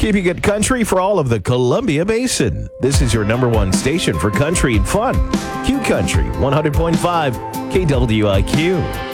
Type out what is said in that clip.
keeping it country for all of the Columbia Basin. This is your number one station for country and fun. Q Country 100.5 KWIQ.